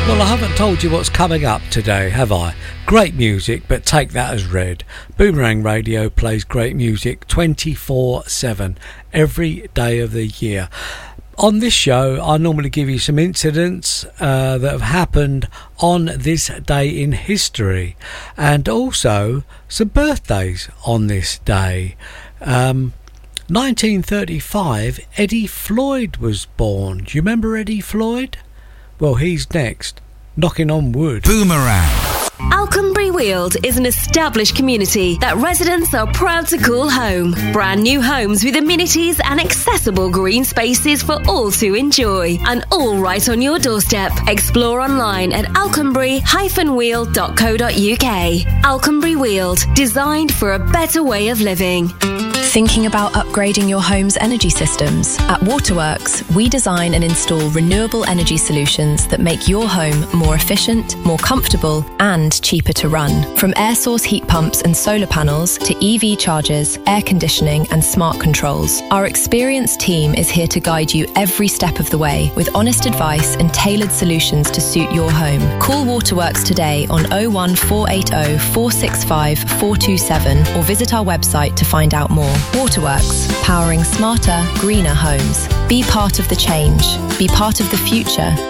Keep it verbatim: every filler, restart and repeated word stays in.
Well, I haven't told you what's coming up today, have I? Great music, but take that as read. Boomerang Radio plays great music twenty-four seven, every day of the year. On this show, I normally give you some incidents uh, that have happened on this day in history, and also some birthdays on this day. Um, nineteen thirty-five, Eddie Floyd was born. Do you remember Eddie Floyd? Well, he's next, knocking on wood. Boomerang. Alconbury Weald is an established community that residents are proud to call home. Brand new homes with amenities and accessible green spaces for all to enjoy. And all right on your doorstep. Explore online at alconbury dash weald dot co dot uk. Alconbury Weald, designed for a better way of living. Thinking about upgrading your home's energy systems? At Waterworks, we design and install renewable energy solutions that make your home more efficient, more comfortable, and cheaper to run. From air source heat pumps and solar panels to E V chargers, air conditioning, and smart controls, our experienced team is here to guide you every step of the way with honest advice and tailored solutions to suit your home. Call Waterworks today on oh one four eight oh, four six five, four two seven or visit our website to find out more. Waterworks, powering smarter, greener homes. Be part of the change. Be part of the future.